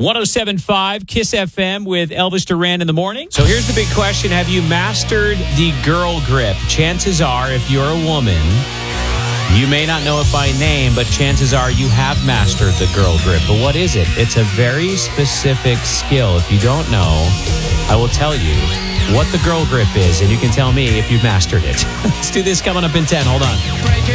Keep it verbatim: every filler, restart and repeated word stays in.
one oh seven point five Kiss F M with Elvis Duran in the morning. So here's the big question. Have you mastered the girl grip? Chances are, if you're a woman, you may not know it by name, but chances are you have mastered the girl grip. But what is it? It's a very specific skill. If you don't know, I will tell you what the girl grip is, and you can tell me if you've mastered it. Let's do this coming up in ten. Hold on.